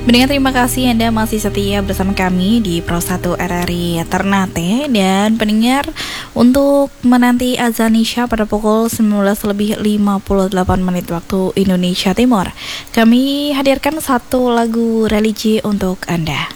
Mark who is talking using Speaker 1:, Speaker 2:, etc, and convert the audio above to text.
Speaker 1: Pendengar, terima kasih Anda masih setia bersama kami di Pro 1 RRI Ternate. Dan pendengar, untuk menanti azan Isya pada pukul 19:58 waktu Indonesia Timur, kami hadirkan satu lagu religi untuk Anda.